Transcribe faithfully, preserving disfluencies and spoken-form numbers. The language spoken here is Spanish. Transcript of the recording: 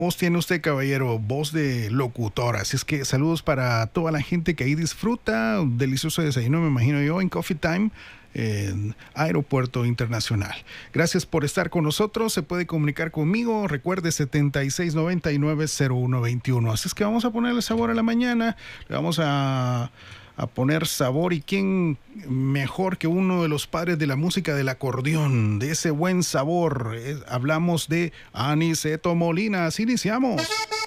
Voz tiene usted, caballero, voz de locutor. Así es que saludos para toda la gente que ahí disfruta. Un delicioso desayuno, me imagino yo, en Coffee Time, en Aeropuerto Internacional. Gracias por estar con nosotros. Se puede comunicar conmigo. Recuerde setenta y seis noventa y nueve cero uno veintiuno. Así es que vamos a ponerle sabor a la mañana. Le vamos a... a poner sabor, y quién mejor que uno de los padres de la música del acordeón, de ese buen sabor. Eh, hablamos de Aniceto Molinas. Iniciamos.